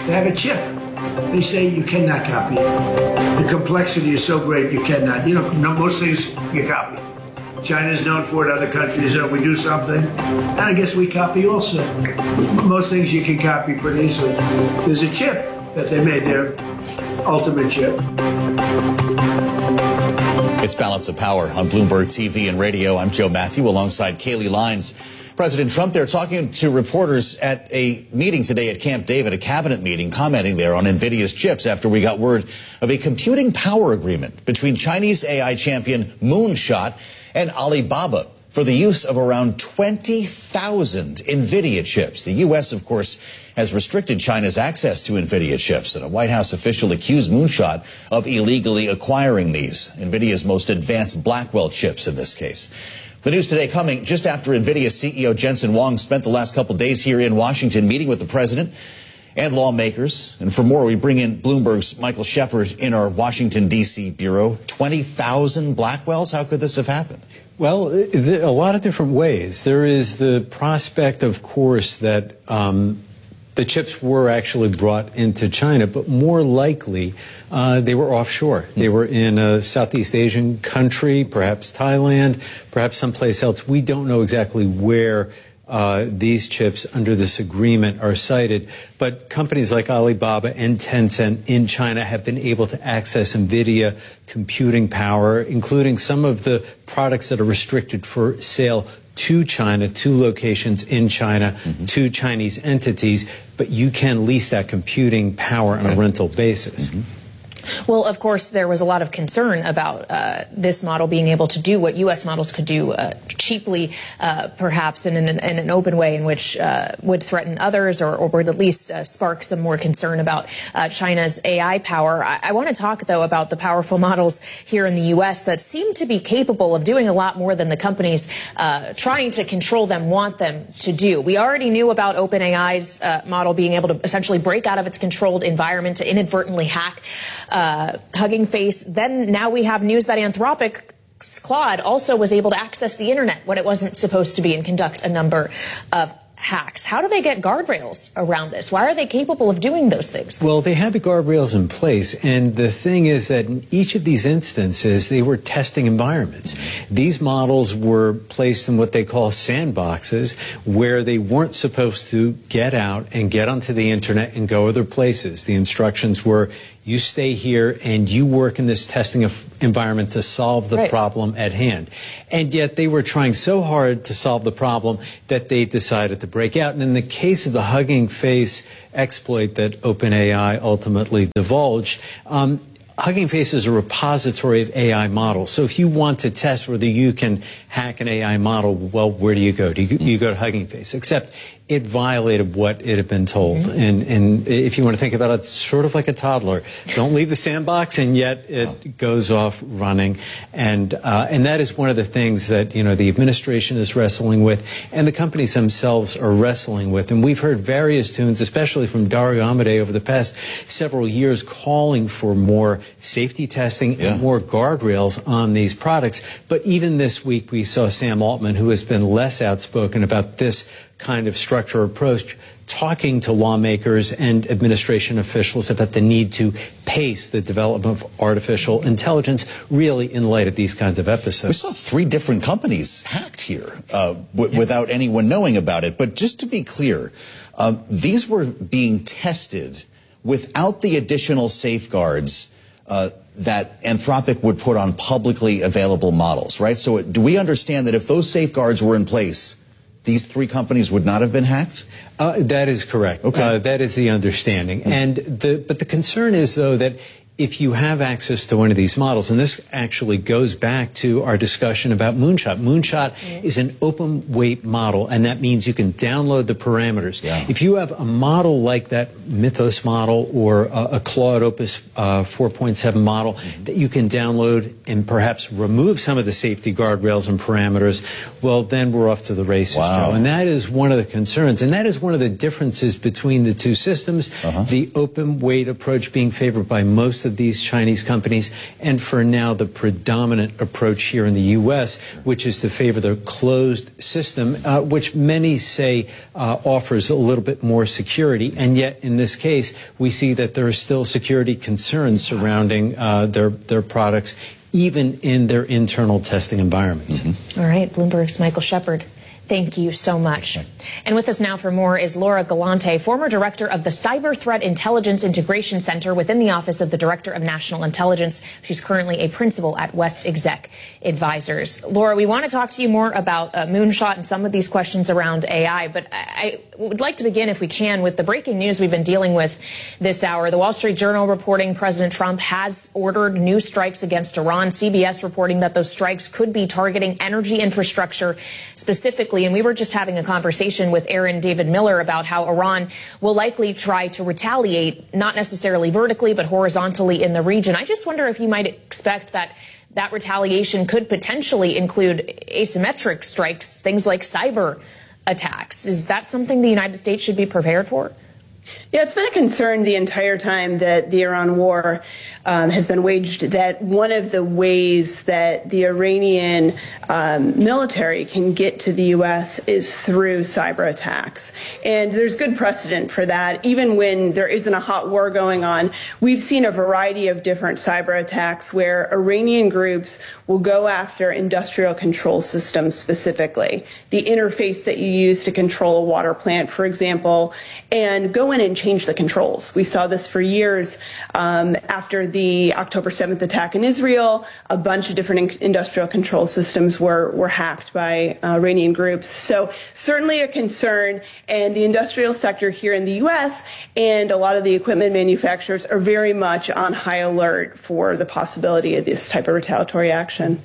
They have a chip. They say you cannot copy it. The complexity is so great you cannot. You know, most things you copy. China's known for it, other countries, we do something, and I guess we copy also. Most things you can copy pretty easily. There's a chip that they made, their ultimate chip. It's Balance of Power on Bloomberg TV and radio. I'm Joe Matthew alongside Kayleigh Lines. President Trump there talking to reporters at a meeting today at Camp David, a cabinet meeting, commenting there on NVIDIA's chips after we got word of a computing power agreement between Chinese AI champion Moonshot and Alibaba for the use of around 20,000 NVIDIA chips. The U.S., of course, has restricted China's access to NVIDIA chips, and a White House official accused Moonshot of illegally acquiring these, NVIDIA's most advanced Blackwell chips in this case. The news today coming just after NVIDIA CEO Jensen Huang spent the last couple days here in Washington meeting with the president and lawmakers. And for more, we bring in Bloomberg's Michael Shepard in our Washington, D.C. bureau. 20,000 Blackwells? How could this have happened? Well, a lot of different ways. There is the prospect, of course, that the chips were actually brought into China, but more likely they were offshore. They were in a Southeast Asian country, perhaps Thailand, perhaps someplace else. We don't know exactly where these chips under this agreement are cited, but companies like Alibaba and Tencent in China have been able to access NVIDIA computing power, including some of the products that are restricted for sale to China, to locations in China, to Chinese entities, but you can lease that computing power on a rental basis. Well, of course, there was a lot of concern about this model being able to do what U.S. models could do cheaply, perhaps in an open way in which would threaten others or would at least spark some more concern about China's AI power. I want to talk, though, about the powerful models here in the U.S. that seem to be capable of doing a lot more than the companies trying to control them want them to do. We already knew about OpenAI's model being able to essentially break out of its controlled environment to inadvertently hack Hugging Face. Then now we have news that Anthropic's Claude also was able to access the internet when it wasn't supposed to be and conduct a number of hacks. How do they get guardrails around this? Why are they capable of doing those things? Well, they had the guardrails in place, and the thing is that in each of these instances, they were testing environments. These models were placed in what they call sandboxes, where they weren't supposed to get out and get onto the internet and go other places. The instructions were, you stay here and you work in this testing environment to solve the problem at hand. And yet they were trying so hard to solve the problem that they decided to break out. And in the case of the Hugging Face exploit that OpenAI ultimately divulged, Hugging Face is a repository of AI models. So if you want to test whether you can hack an AI model, well, where do you go? You go to Hugging Face, except it violated what it had been told. And if you want to think about it, it's sort of like a toddler. Don't leave the sandbox, and yet it goes off running. And that is one of the things that, you know, the administration is wrestling with, and the companies themselves are wrestling with. And we've heard various tunes, especially from Dario Amodei over the past several years, calling for more safety testing and more guardrails on these products. But even this week, we saw Sam Altman, who has been less outspoken about this kind of structure approach, talking to lawmakers and administration officials about the need to pace the development of artificial intelligence, really in light of these kinds of episodes. We saw 3 different companies hacked here without anyone knowing about it. But just to be clear, these were being tested without the additional safeguards that Anthropic would put on publicly available models, right? So do we understand that if those safeguards were in place, these 3 companies would not have been hacked? That is correct. Okay. That is the understanding. But the concern is, though, that if you have access to one of these models, and this actually goes back to our discussion about Moonshot. Moonshot is an open weight model, and that means you can download the parameters. If you have a model like that Mythos model or a Claude Opus 4.7 model that you can download and perhaps remove some of the safety guardrails and parameters, well, then we're off to the races, Joe. And that is one of the concerns, and that is one of the differences between the two systems. The open weight approach being favored by most of these Chinese companies, and for now the predominant approach here in the U.S., which is to favor the closed system, which many say offers a little bit more security. And yet, in this case, we see that there are still security concerns surrounding their products, even in their internal testing environments. All right, Bloomberg's Michael Shepard. Thank you so much. And with us now for more is Laura Galante, former director of the Cyber Threat Intelligence Integration Center within the Office of the Director of National Intelligence. She's currently a principal at West Exec Advisors. Laura, we want to talk to you more about Moonshot and some of these questions around AI, but I would like to begin, if we can, with the breaking news we've been dealing with this hour. The Wall Street Journal reporting President Trump has ordered new strikes against Iran. CBS reporting that those strikes could be targeting energy infrastructure specifically. And we were just having a conversation with Aaron David Miller about how Iran will likely try to retaliate, not necessarily vertically, but horizontally in the region. I just wonder if you might expect that that retaliation could potentially include asymmetric strikes, things like cyber attacks. Is that something the United States should be prepared for? Yeah, it's been a concern the entire time that the Iran war has been waged, that one of the ways that the Iranian military can get to the U.S. is through cyber attacks. And there's good precedent for that. Even when there isn't a hot war going on, we've seen a variety of different cyber attacks where Iranian groups will go after industrial control systems specifically, the interface that you use to control a water plant, for example, and go in and change the controls. We saw this for years after the October 7th attack in Israel. A bunch of different industrial control systems were hacked by Iranian groups. So certainly a concern, and the industrial sector here in the U.S. and a lot of the equipment manufacturers are very much on high alert for the possibility of this type of retaliatory action.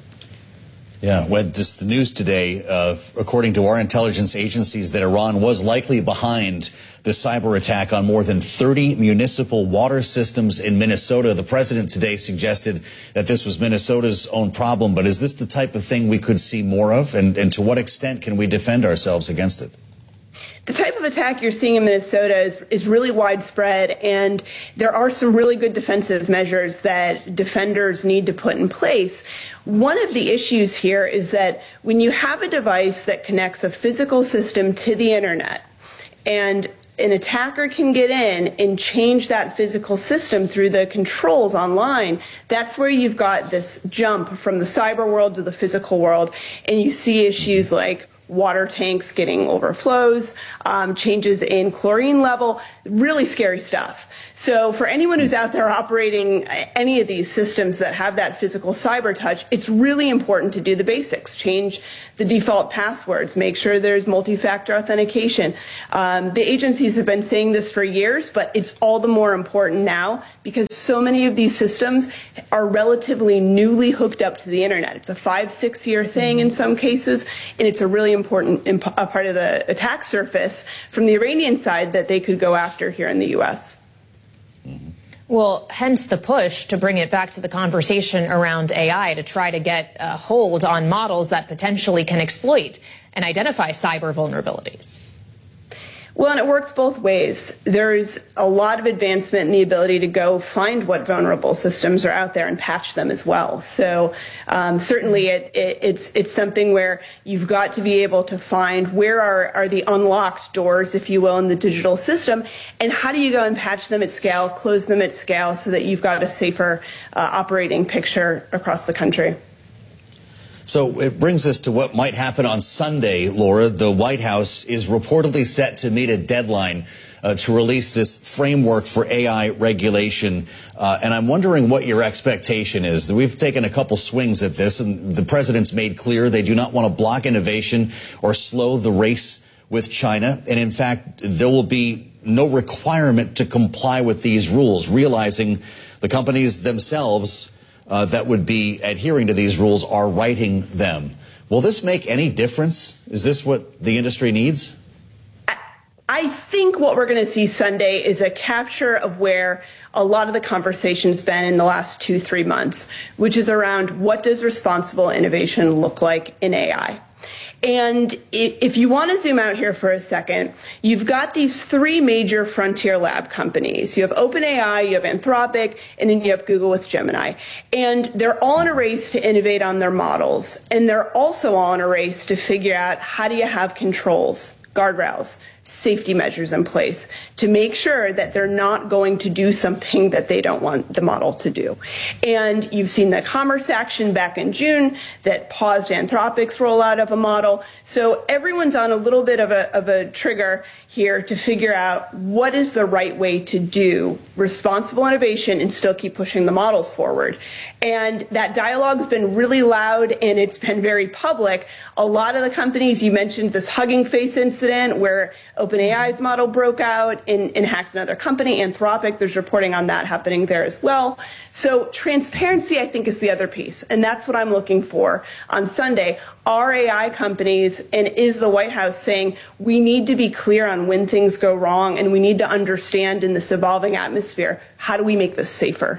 Yeah, well, just the news today, according to our intelligence agencies, that Iran was likely behind the cyber attack on more than 30 municipal water systems in Minnesota. The president today suggested that this was Minnesota's own problem, but is this the type of thing we could see more of? And to what extent can we defend ourselves against it? The type of attack you're seeing in Minnesota is really widespread, and there are some really good defensive measures that defenders need to put in place. One of the issues here is that when you have a device that connects a physical system to the internet, and an attacker can get in and change that physical system through the controls online, that's where you've got this jump from the cyber world to the physical world, and you see issues like water tanks getting overflows, changes in chlorine level, really scary stuff. So for anyone who's out there operating any of these systems that have that physical cyber touch, it's really important to do the basics. Change the default passwords, make sure there's multi-factor authentication. The agencies have been saying this for years, but it's all the more important now because so many of these systems are relatively newly hooked up to the internet. It's a 5-6 year thing in some cases, and it's a really important part of the attack surface from the Iranian side that they could go after here in the U.S. Well, hence the push to bring it back to the conversation around AI to try to get a hold on models that potentially can exploit and identify cyber vulnerabilities. Well, and it works both ways. There's a lot of advancement in the ability to go find what vulnerable systems are out there and patch them as well. So certainly it's something where you've got to be able to find where are the unlocked doors, if you will, in the digital system, and how do you go and patch them at scale, close them at scale so that you've got a safer operating picture across the country. So it brings us to what might happen on Sunday, Laura. The White House is reportedly set to meet a deadline to release this framework for AI regulation. And I'm wondering what your expectation is. We've taken a couple swings at this, and the president's made clear they do not want to block innovation or slow the race with China. And in fact, there will be no requirement to comply with these rules, realizing the companies themselves that would be adhering to these rules are writing them. Will this make any difference? Is this what the industry needs? I think what we're going to see Sunday is a capture of where a lot of the conversation's been in the last 2-3 months, which is around what does responsible innovation look like in AI. And if you want to zoom out here for a second, you've got these three major frontier lab companies. You have OpenAI, you have Anthropic, and then you have Google with Gemini. And they're all in a race to innovate on their models. And they're also all in a race to figure out how do you have controls, guardrails, safety measures in place to make sure that they're not going to do something that they don't want the model to do. And you've seen the commerce action back in June that paused Anthropic's rollout of a model. So everyone's on a little bit of a trigger here to figure out what is the right way to do responsible innovation and still keep pushing the models forward. And that dialogue's been really loud and it's been very public. A lot of the companies, you mentioned this Hugging Face incident where OpenAI's model broke out and hacked another company, Anthropic. There's reporting on that happening there as well. So transparency, I think, is the other piece. And that's what I'm looking for on Sunday. Are AI companies and is the White House saying we need to be clear on when things go wrong and we need to understand in this evolving atmosphere, how do we make this safer?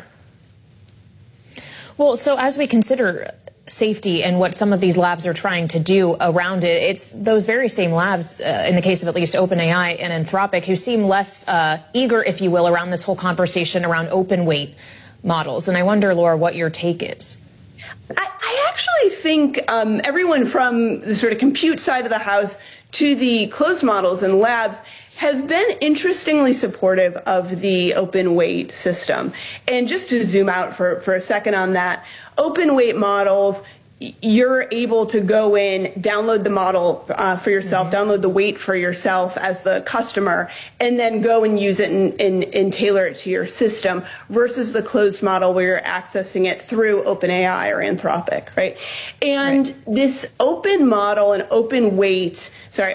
Well, so as we consider safety and what some of these labs are trying to do around it, it's those very same labs, in the case of at least OpenAI and Anthropic, who seem less eager, if you will, around this whole conversation around open weight models. And I wonder, Laura, what your take is. I actually think everyone from the sort of compute side of the house to the closed models and labs have been interestingly supportive of the open weight system. And just to zoom out for a second on that, open weight models, you're able to go in, download the model for yourself, download the weight for yourself as the customer, and then go and use it and tailor it to your system versus the closed model where you're accessing it through OpenAI or Anthropic, right? And this open model and open weight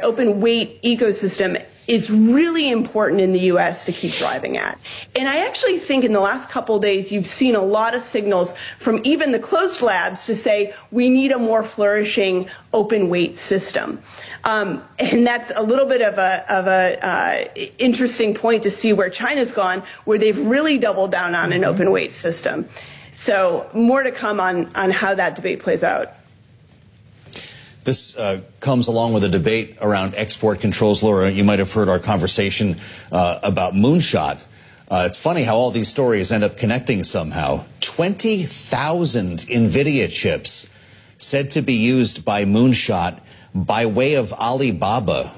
ecosystem is really important in the U.S. to keep driving at. And I actually think in the last couple of days, you've seen a lot of signals from even the closed labs to say we need a more flourishing open weight system. And that's a little bit of a interesting point to see where China's gone, where they've really doubled down on an open weight system. So more to come on how that debate plays out. This comes along with a debate around export controls. Laura, you might have heard our conversation about Moonshot. It's funny how all these stories end up connecting somehow. 20,000 NVIDIA chips said to be used by Moonshot by way of Alibaba.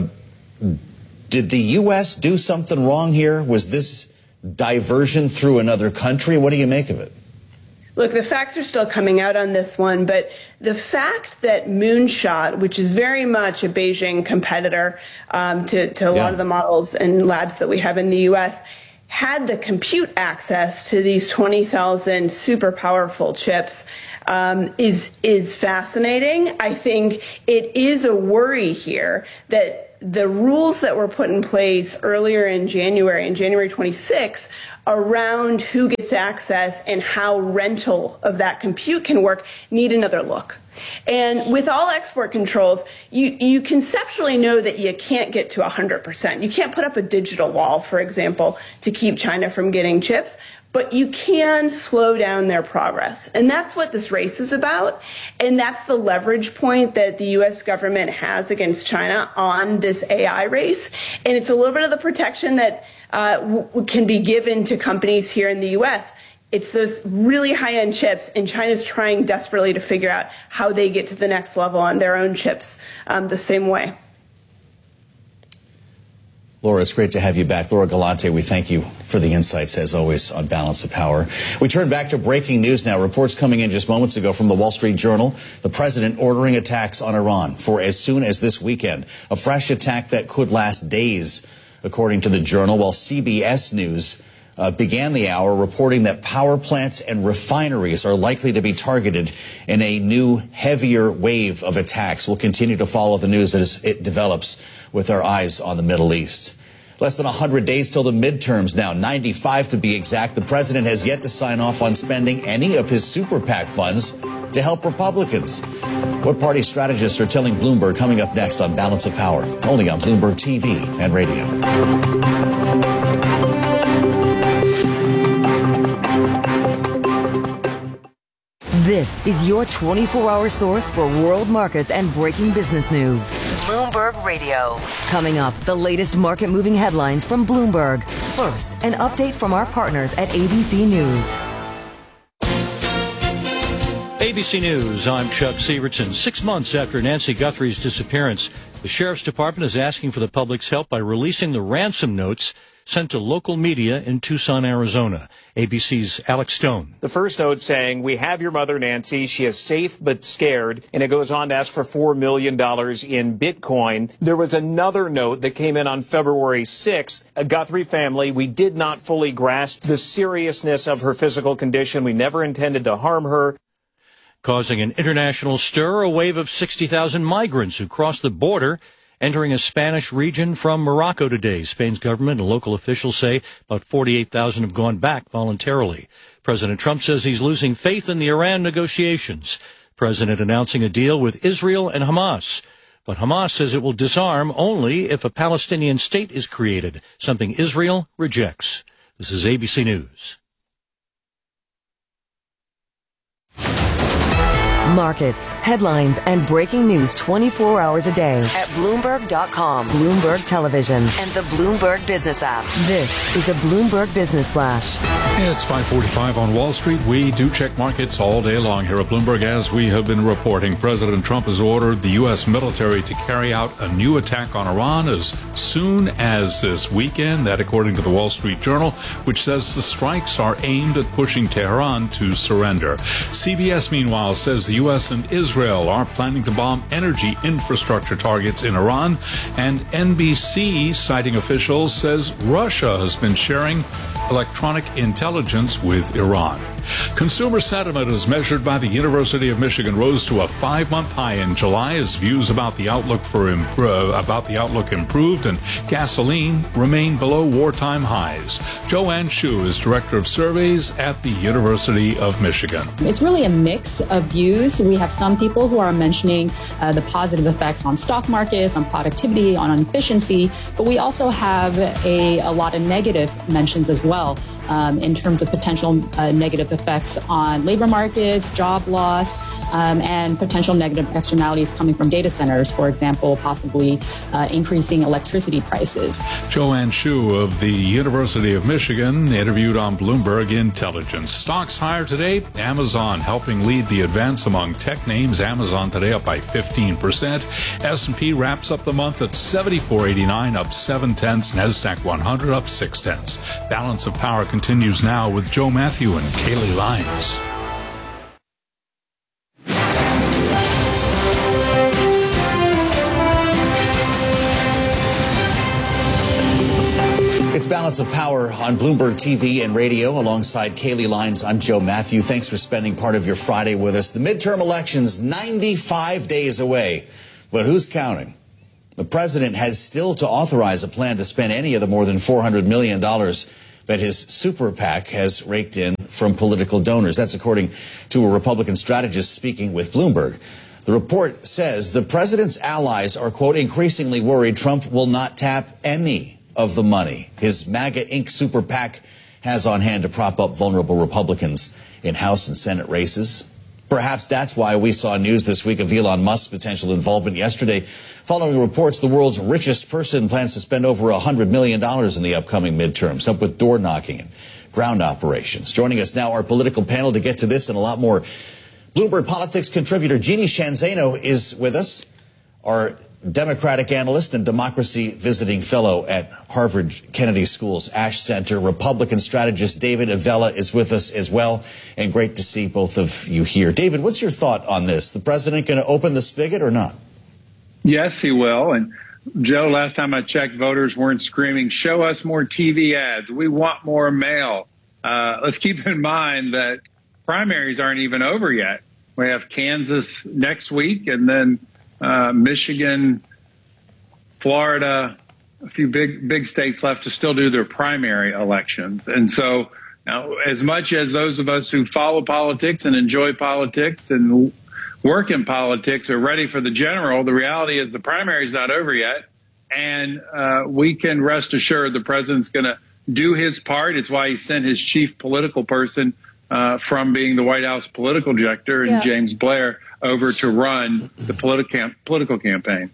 Did the U.S. do something wrong here? Was this diversion through another country? What do you make of it? Look, the facts are still coming out on this one, but the fact that Moonshot, which is very much a Beijing competitor to a lot of the models and labs that we have in the U.S., had the compute access to these 20,000 super powerful chips is fascinating. I think it is a worry here that the rules that were put in place earlier in January 26, around who gets access and how rental of that compute can work need another look. And with all export controls, you conceptually know that you can't get to 100%. You can't put up a digital wall, for example, to keep China from getting chips, but you can slow down their progress. And that's what this race is about. And that's the leverage point that the U.S. government has against China on this AI race. And it's a little bit of the protection that can be given to companies here in the U.S. It's those really high-end chips, and China's trying desperately to figure out how they get to the next level on their own chips the same way. Laura, it's great to have you back. Laura Galante, we thank you for the insights, as always, on Balance of Power. We turn back to breaking news now. Reports coming in just moments ago from the Wall Street Journal. The president ordering attacks on Iran for as soon as this weekend. A fresh attack that could last days, according to the Journal, while CBS News began the hour reporting that power plants and refineries are likely to be targeted in a new, heavier wave of attacks. We'll continue to follow the news as it develops with our eyes on the Middle East. Less than 100 days till the midterms now, 95 to be exact. The president has yet to sign off on spending any of his super PAC funds to help Republicans. What party strategists are telling Bloomberg coming up next on Balance of Power, only on Bloomberg TV and radio. This is your 24-hour source for world markets and breaking business news. Bloomberg Radio. Coming up, the latest market-moving headlines from Bloomberg. First, an update from our partners at ABC News. ABC News, I'm Chuck Sievertson. 6 months after Nancy Guthrie's disappearance, the Sheriff's Department is asking for the public's help by releasing the ransom notes sent to local media in Tucson, Arizona. ABC's Alex Stone. The first note saying, "We have your mother, Nancy. She is safe but scared." And it goes on to ask for $4 million in Bitcoin. There was another note that came in on February 6th. A Guthrie family, we did not fully grasp the seriousness of her physical condition. We never intended to harm her. Causing an international stir, a wave of 60,000 migrants who crossed the border, entering a Spanish region from Morocco today. Spain's government and local officials say about 48,000 have gone back voluntarily. President Trump says he's losing faith in the Iran negotiations. President announcing a deal with Israel and Hamas. But Hamas says it will disarm only if a Palestinian state is created, something Israel rejects. This is ABC News. Markets, headlines, and breaking news 24 hours a day at Bloomberg.com, Bloomberg Television, and the Bloomberg Business app. This is a Bloomberg Business Flash. It's 5:45 on Wall Street. We do check markets all day long here at Bloomberg. As we have been reporting, President Trump has ordered the U.S. military to carry out a new attack on Iran as soon as this weekend. That according to the Wall Street Journal, which says the strikes are aimed at pushing Tehran to surrender. CBS, meanwhile, says the U.S. and Israel are planning to bomb energy infrastructure targets in Iran. And NBC, citing officials, says Russia has been sharing electronic intelligence with Iran. Consumer sentiment as measured by the University of Michigan rose to a 5-month high in July as views about the outlook improved and gasoline remained below wartime highs. Joanne Shu is director of surveys at the University of Michigan. It's really a mix of views. We have some people who are mentioning the positive effects on stock markets, on productivity, on efficiency, but we also have a lot of negative mentions as well. In terms of potential negative effects on labor markets, job loss, and potential negative externalities coming from data centers, for example, possibly increasing electricity prices. Joanne Shu of the University of Michigan interviewed on Bloomberg Intelligence. Stocks higher today. Amazon helping lead the advance among tech names. Amazon today up by 15%. S&P wraps up the month at 74.89, up 0.7. NASDAQ 100 up 0.6. Balance of Power continues now with Joe Matthew and Kaylee Lyons. It's Balance of Power on Bloomberg TV and radio alongside Kaylee Lyons. I'm Joe Matthew. Thanks for spending part of your Friday with us. The midterm elections 95 days away, but who's counting? The president has still to authorize a plan to spend any of the more than $400 million that his super PAC has raked in from political donors. That's according to a Republican strategist speaking with Bloomberg. The report says the president's allies are, quote, increasingly worried Trump will not tap any of the money his MAGA Inc. super PAC has on hand to prop up vulnerable Republicans in House and Senate races. Perhaps that's why we saw news this week of Elon Musk's potential involvement yesterday. Following reports, the world's richest person plans to spend over $100 million in the upcoming midterms, up with door knocking and ground operations. Joining us now, our political panel to get to this and a lot more. Bloomberg Politics contributor Jeannie Shanzano is with us. Our Democratic analyst and democracy visiting fellow at Harvard Kennedy School's Ash Center. Republican strategist David Avella is with us as well. And great to see both of you here. David, what's your thought on this? The president going to open the spigot or not? Yes, he will. And Joe, last time I checked, voters weren't screaming, show us more TV ads. We want more mail. Let's keep in mind that primaries aren't even over yet. We have Kansas next week and then Michigan, Florida, a few big states left to still do their primary elections. And so now, as much as those of us who follow politics and enjoy politics and work in politics are ready for the general, the reality is the primary is not over yet. And we can rest assured the president's going to do his part. It's why he sent his chief political person from being the White House political director and James Blair over to run the political campaign.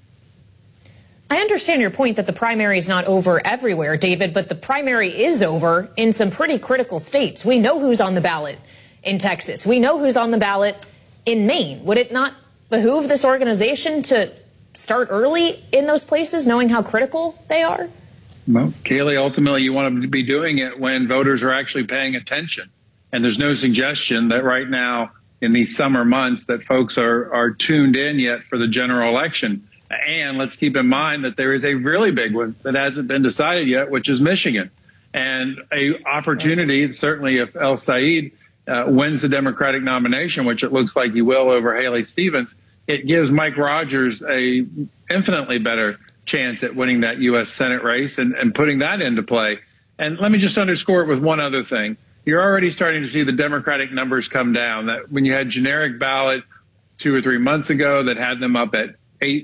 I understand your point that the primary is not over everywhere, David, but the primary is over in some pretty critical states. We know who's on the ballot in Texas. We know who's on the ballot in Maine. Would it not behoove this organization to start early in those places, knowing how critical they are? Well, Kayleigh, ultimately, you want to be doing it when voters are actually paying attention. And there's no suggestion that right now in these summer months that folks are tuned in yet for the general election. And let's keep in mind that there is a really big one that hasn't been decided yet, which is Michigan. And a opportunity, certainly if El Sayed wins the Democratic nomination, which it looks like he will over Haley Stevens, it gives Mike Rogers a infinitely better chance at winning that U.S. Senate race and putting that into play. And let me just underscore it with one other thing. You're already starting to see the Democratic numbers come down. That when you had generic ballot 2 or 3 months ago that had them up at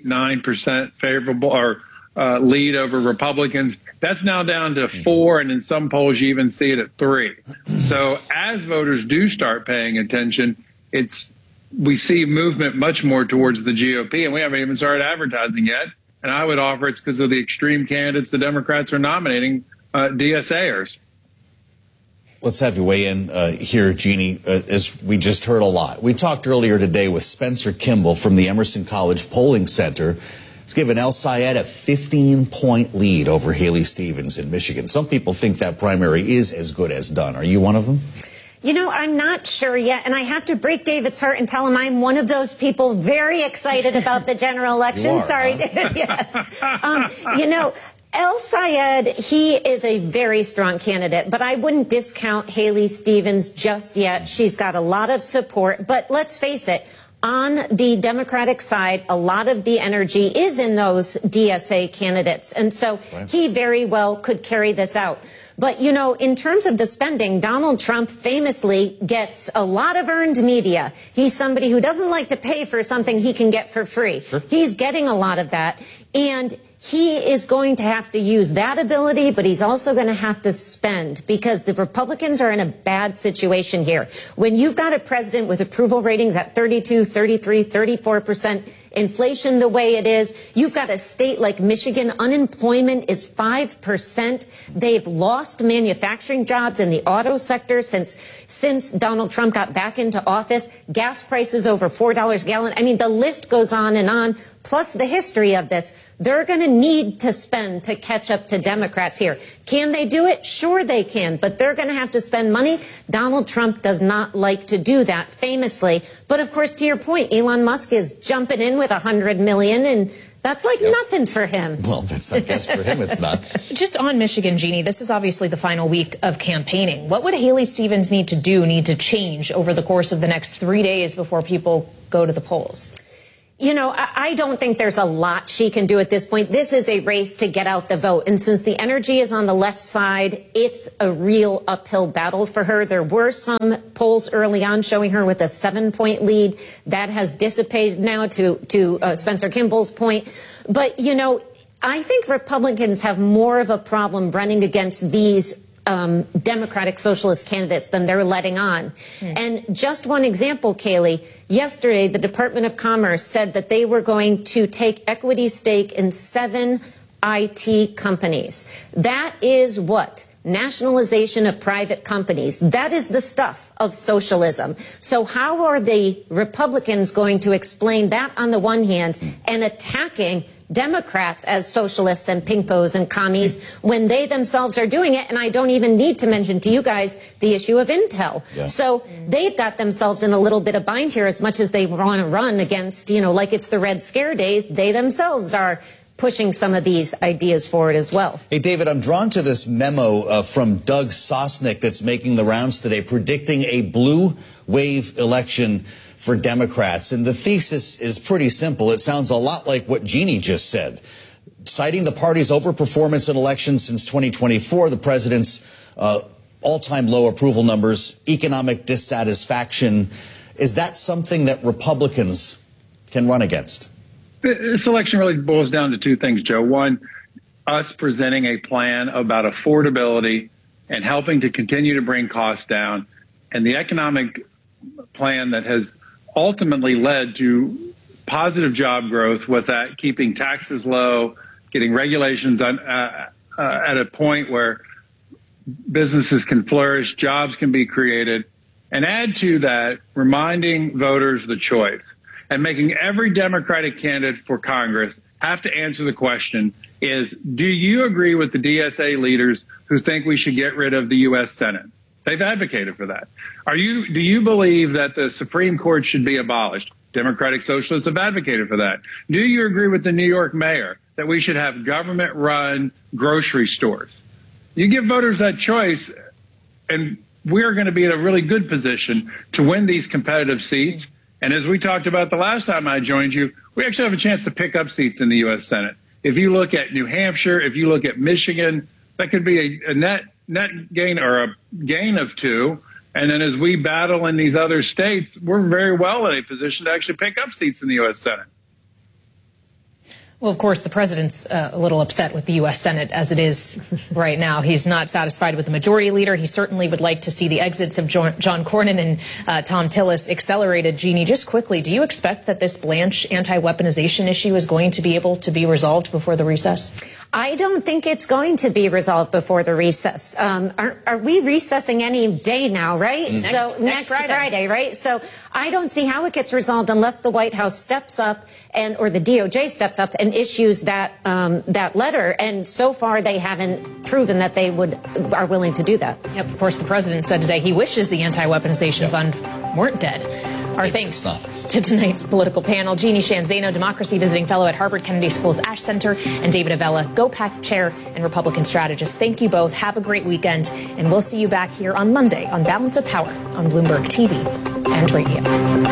8-9% favorable or lead over Republicans, that's now down to 4, and in some polls you even see it at 3. So as voters do start paying attention, we see movement much more towards the GOP, and we haven't even started advertising yet. And I would offer it's because of the extreme candidates the Democrats are nominating, DSAers. Let's have you weigh in here, Jeannie, as we just heard a lot. We talked earlier today with Spencer Kimball from the Emerson College Polling Center. He's given El Sayed a 15-point lead over Haley Stevens in Michigan. Some people think that primary is as good as done. Are you one of them? You know, I'm not sure yet, and I have to break David's heart and tell him I'm one of those people very excited about the general election. You are, Sorry, huh? Yes. You know, El Sayed, he is a very strong candidate, but I wouldn't discount Haley Stevens just yet. She's got a lot of support, but let's face it, on the Democratic side, a lot of the energy is in those DSA candidates, and so he very well could carry this out. But, you know, in terms of the spending, Donald Trump famously gets a lot of earned media. He's somebody who doesn't like to pay for something he can get for free. Sure. He's getting a lot of that. And he is going to have to use that ability, but he's also going to have to spend because the Republicans are in a bad situation here. When you've got a president with approval ratings at 32, 33, 34%, inflation the way it is, you've got a state like Michigan, unemployment is 5%. They've lost manufacturing jobs in the auto sector since Donald Trump got back into office. Gas prices over $4 a gallon. I mean, the list goes on and on. Plus the history of this. They're going to need to spend to catch up to Democrats here. Can they do it? Sure they can, but they're going to have to spend money. Donald Trump does not like to do that, famously. But of course, to your point, Elon Musk is jumping in with $100 million, and that's like nothing for him. Well, I guess for him it's not. Just on Michigan, Jeannie, this is obviously the final week of campaigning. What would Haley Stevens need to change over the course of the next 3 days before people go to the polls? You know, I don't think there's a lot she can do at this point. This is a race to get out the vote. And since the energy is on the left side, it's a real uphill battle for her. There were some polls early on showing her with a 7-point lead. That has dissipated now to Spencer Kimball's point. But, you know, I think Republicans have more of a problem running against these Democratic socialist candidates than they're letting on. And just one example, Kayleigh, yesterday the Department of Commerce said that they were going to take equity stake in 7 IT companies. That is what? Nationalization of private companies. That is the stuff of socialism. So how are the Republicans going to explain that on the one hand and attacking Democrats as socialists and pinkos and commies when they themselves are doing it? And I don't even need to mention to you guys the issue of Intel. Yeah. So they've got themselves in a little bit of bind here, as much as they want to run against, you know, like it's the Red Scare days. They themselves are pushing some of these ideas forward as well. Hey, David, I'm drawn to this memo from Doug Sosnick that's making the rounds today, predicting a blue wave election for Democrats. And the thesis is pretty simple. It sounds a lot like what Jeannie just said. Citing the party's overperformance in elections since 2024, the president's all-time low approval numbers, economic dissatisfaction. Is that something that Republicans can run against? This election really boils down to 2 things, Joe. One, us presenting a plan about affordability and helping to continue to bring costs down. and the economic plan that has ultimately led to positive job growth with that, keeping taxes low, getting regulations at a point where businesses can flourish, jobs can be created, and add to that reminding voters the choice and making every Democratic candidate for Congress have to answer the question is, do you agree with the DSA leaders who think we should get rid of the U.S. Senate? They've advocated for that. Do you believe that the Supreme Court should be abolished? Democratic Socialists have advocated for that. Do you agree with the New York mayor that we should have government-run grocery stores? You give voters that choice, and we're going to be in a really good position to win these competitive seats. And as we talked about the last time I joined you, we actually have a chance to pick up seats in the U.S. Senate. If you look at New Hampshire, if you look at Michigan, that could be a net gain or a gain of 2. And then as we battle in these other states, we're very well in a position to actually pick up seats in the U.S. Senate. Well, of course, the president's a little upset with the U.S. Senate as it is right now. He's not satisfied with the majority leader. He certainly would like to see the exits of John Cornyn and Thom Tillis accelerated. Jeannie, just quickly, do you expect that this Blanche anti-weaponization issue is going to be able to be resolved before the recess? I don't think it's going to be resolved before the recess. Are we recessing any day now, right? Next Friday, right? So I don't see how it gets resolved unless the White House steps up or the DOJ steps up and issues that letter. And so far, they haven't proven that they are willing to do that. Yep. Of course, the president said today he wishes the anti-weaponization fund weren't dead. Our thanks to tonight's political panel, Jeannie Sheehan Zaino, Democracy Visiting Fellow at Harvard Kennedy School's Ash Center, and David Avella, GOPAC Chair and Republican Strategist. Thank you both. Have a great weekend, and we'll see you back here on Monday on Balance of Power on Bloomberg TV and radio.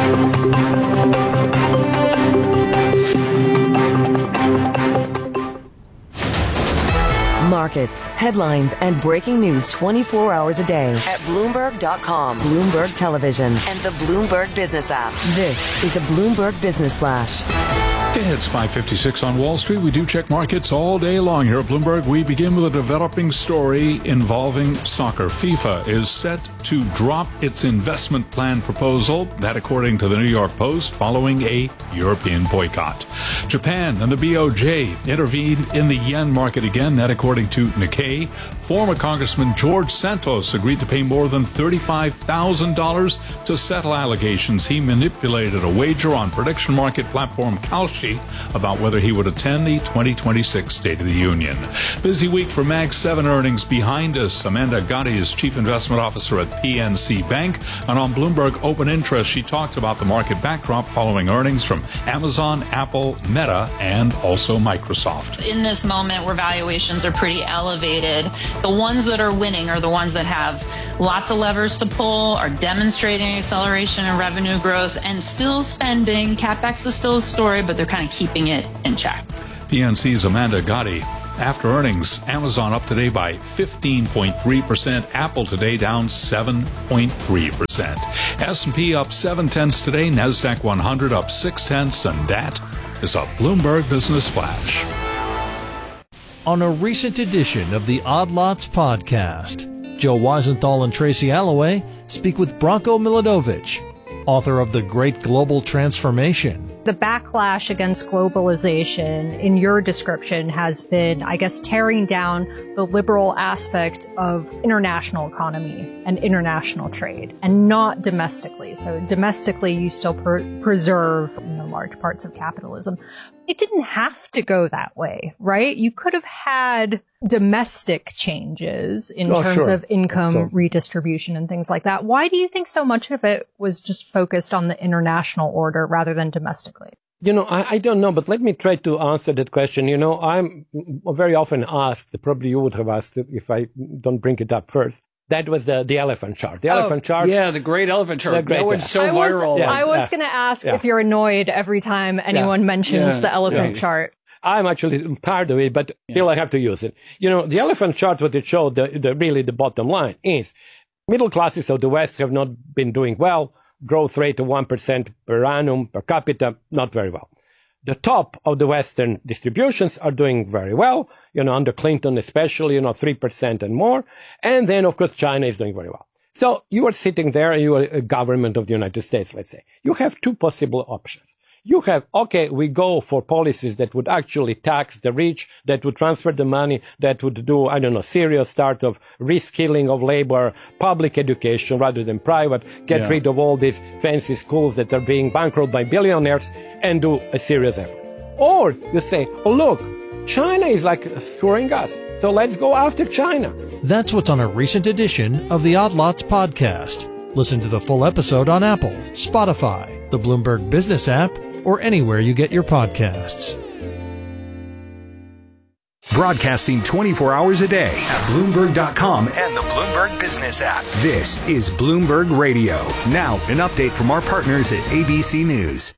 Markets, headlines, and breaking news 24 hours a day at Bloomberg.com, Bloomberg Television, and the Bloomberg Business app. This is a Bloomberg Business Flash. It's 5:56 on Wall Street. We do check markets all day long here at Bloomberg. We begin with a developing story involving soccer. FIFA is set to drop its investment plan proposal, that according to the New York Post, following a European boycott. Japan and the BOJ intervened in the yen market again, that according to Nikkei. Former Congressman George Santos agreed to pay more than $35,000 to settle allegations he manipulated a wager on prediction market platform Kalshi about whether he would attend the 2026 State of the Union. Busy week for Mag 7 earnings behind us. Amanda Gotti is Chief Investment Officer at PNC Bank. And on Bloomberg Open Interest, she talked about the market backdrop following earnings from Amazon, Apple, Meta, and also Microsoft. In this moment where valuations are pretty elevated, the ones that are winning are the ones that have lots of levers to pull, are demonstrating acceleration in revenue growth, and still spending. CapEx is still a story, but they're kind of keeping it in check. PNC's Amanda Gotti. After earnings, Amazon up today by 15.3%. Apple today down 7.3%. S&P up 0.7 today. NASDAQ 100 up 0.6. And that is a Bloomberg Business Flash. On a recent edition of the Odd Lots podcast, Joe Weisenthal and Tracy Alloway speak with Branko Milanovic, author of The Great Global Transformation. The backlash against globalization, in your description, has been, I guess, tearing down the liberal aspect of international economy and international trade, and not domestically. So domestically, you still preserve large parts of capitalism. It didn't have to go that way, right? You could have had domestic changes in terms of income redistribution and things like that. Why do you think so much of it was just focused on the international order rather than domestically? I don't know, but let me try to answer that question. I'm very often asked, probably you would have asked if I don't bring it up first. That was the elephant chart. The elephant chart. Yeah, the great elephant chart. That one's so viral. I was going to ask if you're annoyed every time anyone mentions the elephant chart. I'm actually tired of it, but still I have to use it. The elephant chart, what it showed, really the bottom line is middle classes of the West have not been doing well. Growth rate of 1% per annum per capita, not very well. The top of the Western distributions are doing very well, under Clinton especially, 3% and more. And then, of course, China is doing very well. So you are sitting there, you are a government of the United States, let's say. You have two possible options. You have, okay, we go for policies that would actually tax the rich, that would transfer the money, that would do, serious start of reskilling of labor, public education rather than private, get rid of all these fancy schools that are being bankrolled by billionaires, and do a serious effort. Or you say, oh, look, China is like screwing us, so let's go after China. That's what's on a recent edition of the Odd Lots podcast. Listen to the full episode on Apple, Spotify, the Bloomberg Business app, or anywhere you get your podcasts. Broadcasting 24 hours a day at Bloomberg.com and the Bloomberg Business app. This is Bloomberg Radio. Now, an update from our partners at ABC News.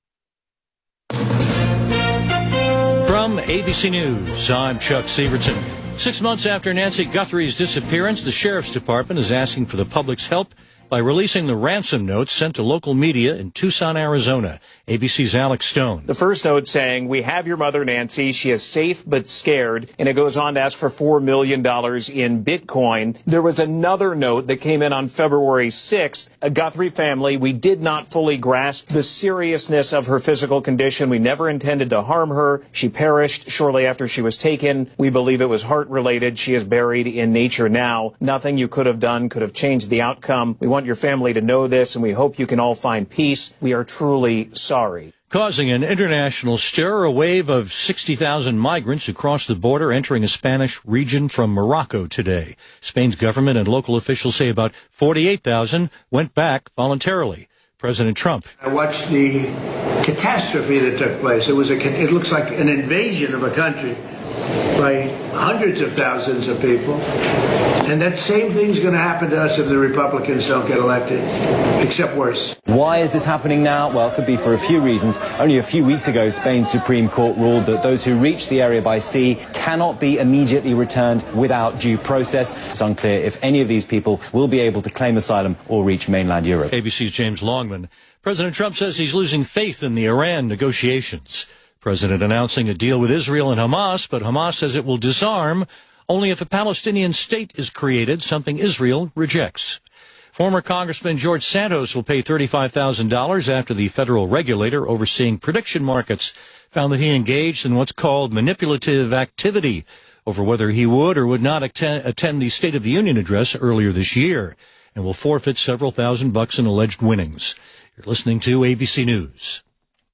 From ABC News, I'm Chuck Severson. 6 months after Nancy Guthrie's disappearance, the Sheriff's Department is asking for the public's help by releasing the ransom notes sent to local media in Tucson, Arizona. ABC's Alex Stone. The first note saying, we have your mother, Nancy. She is safe but scared. And it goes on to ask for $4 million in Bitcoin. There was another note that came in on February 6th. A Guthrie family, we did not fully grasp the seriousness of her physical condition. We never intended to harm her. She perished shortly after she was taken. We believe it was heart-related. She is buried in nature now. Nothing you could have done could have changed the outcome. We want your family to know this, and we hope you can all find peace. We are truly sorry. Causing an international stir, a wave of 60,000 migrants who crossed the border entering a Spanish region from Morocco today. Spain's government and local officials say about 48,000 went back voluntarily. President Trump. I watched the catastrophe that took place. It looks like an invasion of a country by hundreds of thousands of people. And that same thing's going to happen to us if the Republicans don't get elected, except worse. Why is this happening now? Well, it could be for a few reasons. Only a few weeks ago, Spain's Supreme Court ruled that those who reach the area by sea cannot be immediately returned without due process. It's unclear if any of these people will be able to claim asylum or reach mainland Europe. ABC's James Longman. President Trump says he's losing faith in the Iran negotiations. President announcing a deal with Israel and Hamas, but Hamas says it will disarm only if a Palestinian state is created, something Israel rejects. Former Congressman George Santos will pay $35,000 after the federal regulator overseeing prediction markets found that he engaged in what's called manipulative activity over whether he would or would not attend the State of the Union address earlier this year, and will forfeit several $1,000 in alleged winnings. You're listening to ABC News.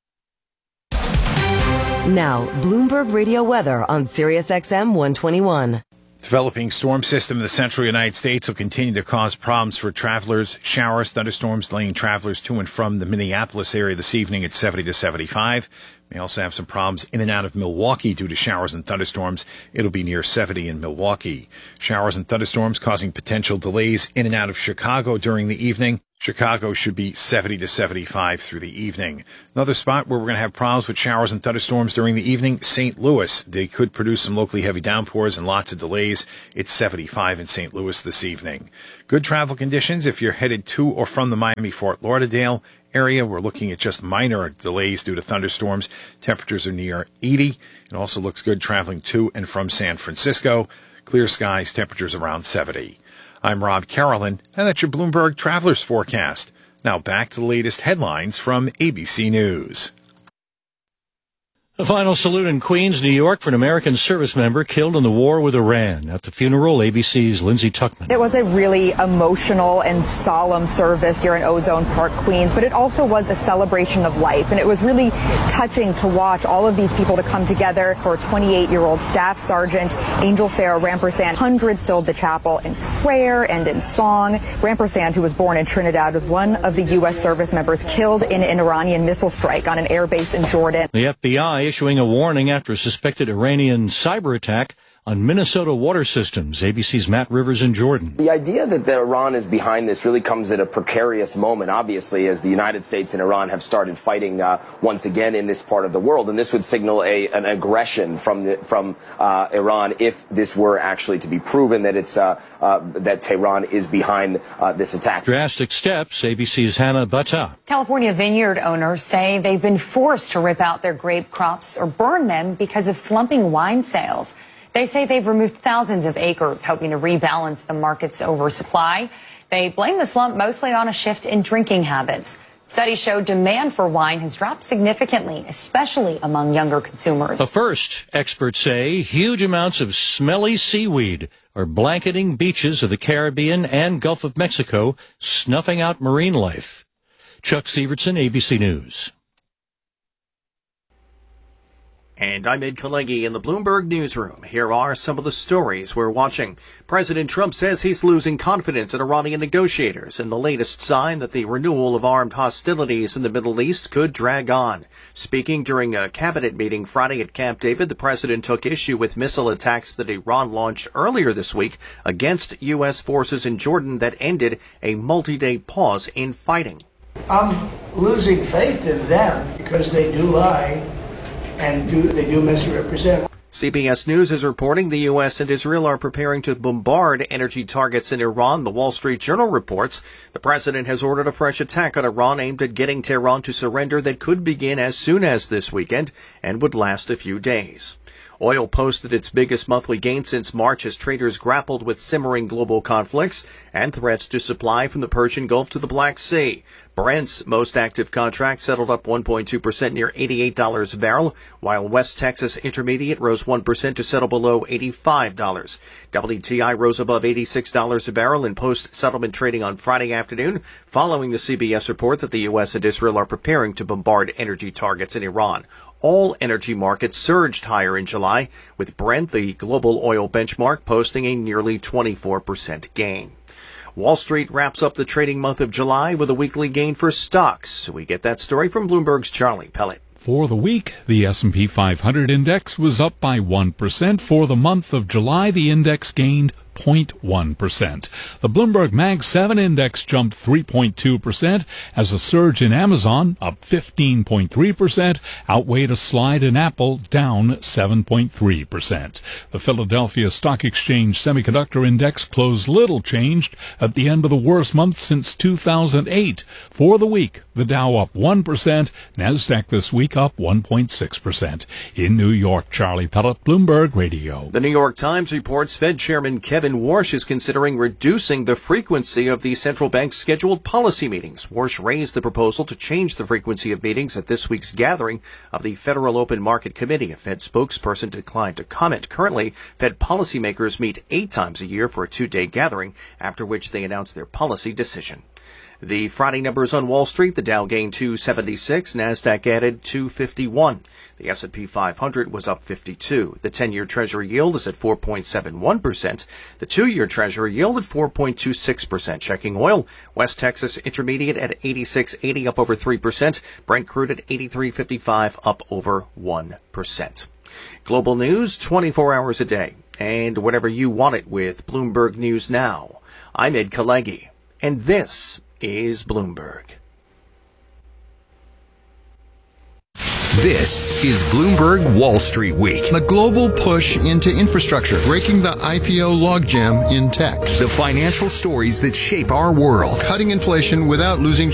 Now, Bloomberg Radio weather on Sirius XM 121. Developing storm system in the central United States will continue to cause problems for travelers. Showers, thunderstorms delaying travelers to and from the Minneapolis area this evening at 70 to 75. May also have some problems in and out of Milwaukee due to showers and thunderstorms. It'll be near 70 in Milwaukee. Showers and thunderstorms causing potential delays in and out of Chicago during the evening. Chicago should be 70 to 75 through the evening. Another spot where we're going to have problems with showers and thunderstorms during the evening, St. Louis. They could produce some locally heavy downpours and lots of delays. It's 75 in St. Louis this evening. Good travel conditions if you're headed to or from the Miami-Fort Lauderdale area. We're looking at just minor delays due to thunderstorms. Temperatures are near 80. It also looks good traveling to and from San Francisco. Clear skies, temperatures around 70. I'm Rob Carolyn, and that's your Bloomberg Travelers Forecast. Now back to the latest headlines from ABC News. A final salute in Queens, New York, for an American service member killed in the war with Iran. At the funeral, ABC's Lindsay Tuckman. It was a really emotional and solemn service here in Ozone Park, Queens, but it also was a celebration of life. And it was really touching to watch all of these people to come together. For 28-year-old Staff Sergeant Angel Sarah Rampersand, hundreds filled the chapel in prayer and in song. Rampersand, who was born in Trinidad, was one of the U.S. service members killed in an Iranian missile strike on an airbase in Jordan. The FBI issuing a warning after a suspected Iranian cyber attack on Minnesota water systems. ABC's Matt Rivers in Jordan. The idea that Iran is behind this really comes at a precarious moment, obviously, as the United States and Iran have started fighting once again in this part of the world. And this would signal an aggression from Iran if this were actually to be proven that that Tehran is behind this attack. Drastic steps. ABC's Hannah Bata. California vineyard owners say they've been forced to rip out their grape crops or burn them because of slumping wine sales. They say they've removed thousands of acres, hoping to rebalance the market's oversupply. They blame the slump mostly on a shift in drinking habits. Studies show demand for wine has dropped significantly, especially among younger consumers. But first, experts say huge amounts of smelly seaweed are blanketing beaches of the Caribbean and Gulf of Mexico, snuffing out marine life. Chuck Sievertson, ABC News. And I'm Ed Kalegi in the Bloomberg Newsroom. Here are some of the stories we're watching. President Trump says he's losing confidence in Iranian negotiators in the latest sign that the renewal of armed hostilities in the Middle East could drag on. Speaking during a cabinet meeting Friday at Camp David, the president took issue with missile attacks that Iran launched earlier this week against U.S. forces in Jordan that ended a multi-day pause in fighting. I'm losing faith in them because they do lie. And they do misrepresent. CBS News is reporting the U.S. and Israel are preparing to bombard energy targets in Iran. The Wall Street Journal reports the president has ordered a fresh attack on Iran aimed at getting Tehran to surrender that could begin as soon as this weekend and would last a few days. Oil posted its biggest monthly gain since March as traders grappled with simmering global conflicts and threats to supply from the Persian Gulf to the Black Sea. Brent's most active contract settled up 1.2% near $88 a barrel, while West Texas Intermediate rose 1% to settle below $85. WTI rose above $86 a barrel in post-settlement trading on Friday afternoon, following the CBS report that the U.S. and Israel are preparing to bombard energy targets in Iran. All energy markets surged higher in July, with Brent, the global oil benchmark, posting a nearly 24% gain. Wall Street wraps up the trading month of July with a weekly gain for stocks. We get that story from Bloomberg's Charlie Pellet. For the week, the S&P 500 index was up by 1%. For the month of July, the index gained 0.1%. The Bloomberg Mag 7 index jumped 3.2% as a surge in Amazon, up 15.3%, outweighed a slide in Apple, down 7.3%. The Philadelphia Stock Exchange Semiconductor Index closed little changed at the end of the worst month since 2008. For the week, the Dow up 1%, Nasdaq this week up 1.6%. In New York, Charlie Pellet, Bloomberg Radio. The New York Times reports Fed Chairman Kevin Warsh is considering reducing the frequency of the central bank's scheduled policy meetings. Warsh raised the proposal to change the frequency of meetings at this week's gathering of the Federal Open Market Committee. A Fed spokesperson declined to comment. Currently, Fed policymakers meet 8 times a year for a 2-day gathering, after which they announce their policy decision. The Friday numbers on Wall Street, the Dow gained 276, Nasdaq added 251. The S&P 500 was up 52. The 10-year Treasury yield is at 4.71%. The 2-year Treasury yield at 4.26%. Checking oil, West Texas Intermediate at 86.80, up over 3%. Brent crude at 83.55, up over 1%. Global news 24 hours a day, and whenever you want it with Bloomberg News Now. I'm Ed Kalegi, and this is Bloomberg. This is Bloomberg Wall Street Week. The global push into infrastructure, breaking the IPO logjam in tech. The financial stories that shape our world. Cutting inflation without losing